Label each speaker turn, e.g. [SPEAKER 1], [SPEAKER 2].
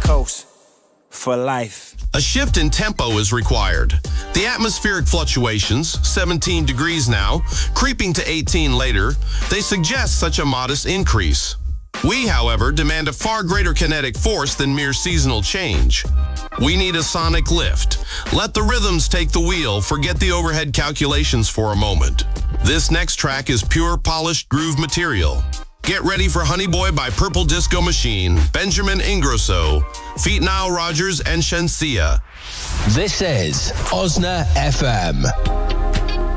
[SPEAKER 1] coast for life.
[SPEAKER 2] A shift in tempo is required. The atmospheric fluctuations, 17 degrees now, creeping to 18 later, they suggest such a modest increase. We, however, demand a far greater kinetic force than mere seasonal change. We need a sonic lift. Let the rhythms take the wheel, forget the overhead calculations for a moment. This next track is pure polished groove material. Get ready for Honey Boy by Purple Disco Machine, Benjamin Ingrosso, Feet Nile Rodgers, and Shenseea.
[SPEAKER 3] This is Osna FM.